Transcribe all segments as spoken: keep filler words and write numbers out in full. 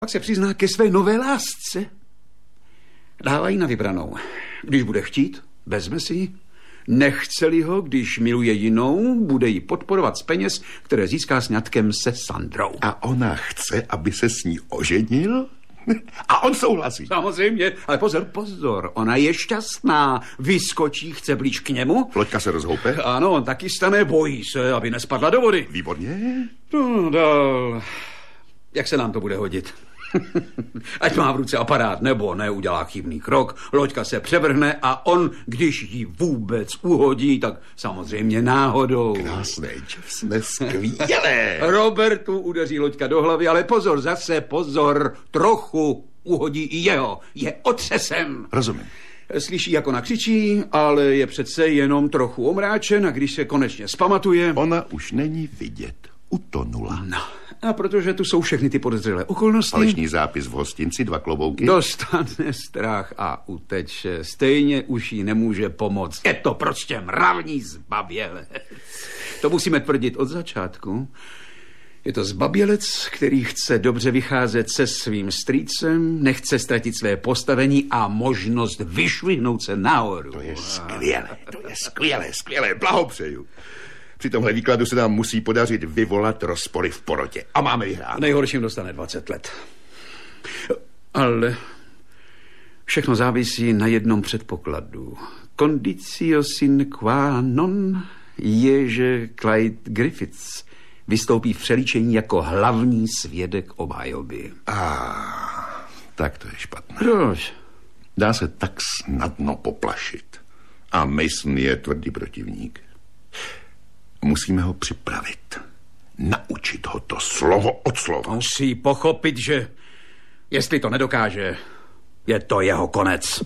Pak se přizná ke své nové lásce. Dávají na vybranou. Když bude chtít, vezme si ji. Nechce-li ho, když miluje jinou, bude ji podporovat z peněz, které získá sňatkem se Sandrou. A ona chce, aby se s ní oženil? A on souhlasí. Samozřejmě, ale pozor, pozor, ona je šťastná. Vyskočí, chce blíž k němu. Loďka se rozhoupe? Ano, on taky stane, bojí se, aby nespadla do vody. Výborně. No, dál. Jak se nám to bude hodit? Ať má v ruce aparát, nebo neudělá chybný krok, Loďka se převrhne a on, když ji vůbec uhodí, tak samozřejmě náhodou. Krásné, česné, skvělé. Robertu udeří Loďka do hlavy, ale pozor, zase pozor, trochu uhodí i jeho. Je otřesem. Rozumím. Slyší, jak ona křičí, ale je přece jenom trochu omráčen a když se konečně zpamatuje... Ona už není vidět. Utonula. No, a protože tu jsou všechny ty podezřelé okolnosti... Falešný zápis v hostinci, dva klobouky. Dostane strach a uteče. Stejně už jí nemůže pomoct. Je to prostě mravní zbabělec. To musíme tvrdit od začátku. Je to zbabělec, který chce dobře vycházet se svým strýcem, nechce ztratit své postavení a možnost vyšvihnout se nahoru. To je skvělé, to je skvělé, skvělé, blahopřeju. Při tomhle výkladu se nám musí podařit vyvolat rozpory v porotě. A máme vyhrát. Nejhorším dostane dvacet let. Ale všechno závisí na jednom předpokladu. Conditio sine qua non je, že Clyde Griffiths vystoupí v přelíčení jako hlavní svědek obhajoby. Ah, tak to je špatné. Proč? Dá se tak snadno poplašit. A Mason je tvrdý protivník. Musíme ho připravit. Naučit ho to slovo od slova. Musí pochopit, že jestli to nedokáže, je to jeho konec.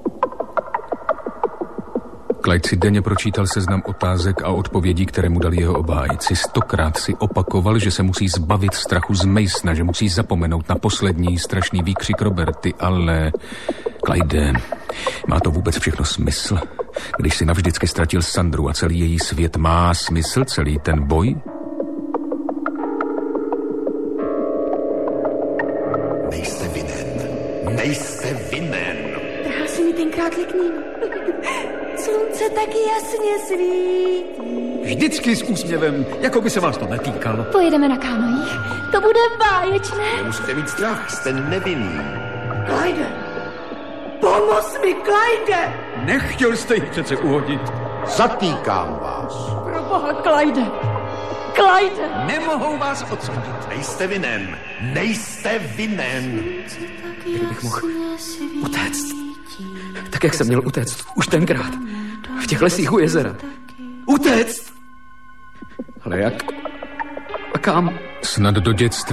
Clyde si denně pročítal seznam otázek a odpovědí, které mu dali jeho obhájci. Stokrát si opakoval, že se musí zbavit strachu z Masona, že musí zapomenout na poslední strašný výkřik Roberty, ale... Clyde, má to vůbec všechno smysl? Když si navždycky ztratil Sandru a celý její svět, má smysl celý ten boj? Nejste vinen. Nejste vinen. Trhal si mi tenkrát lekním. Slunce taky jasně svítí. Vždycky s úsměvem, jako by se vás to netýkalo. Pojedeme na kánojích. To bude báječné. Nemusíte mít strach, jste nevinný. Clyde, pomoz mi, Clyde. Nechtěl jste ji přece uhodit. Zatýkám vás. Pro boha, Clyde. Clyde. Nemohou vás odsoudit. Nejste vinen. Nejste vinen. Kdybych mohl utéct, tak jak jsem měl utéct už tenkrát, v těch lesích u jezera. Utéct! Ale jak? A kam? Snad do dětství.